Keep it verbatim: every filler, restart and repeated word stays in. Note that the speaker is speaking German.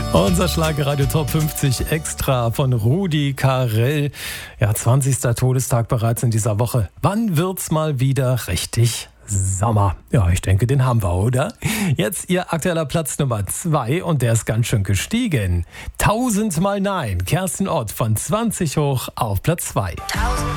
Unser Schlagerradio Top fünfzig Extra von Rudi Carrell. Ja, zwanzigster Todestag bereits in dieser Woche. Wann wird's mal wieder richtig Sommer? Ja, ich denke, den haben wir, oder? Jetzt Ihr aktueller Platz Nummer zwei und der ist ganz schön gestiegen. Tausendmal Nein. Kerstin Ott von zwanzig hoch auf Platz zwei. Tausend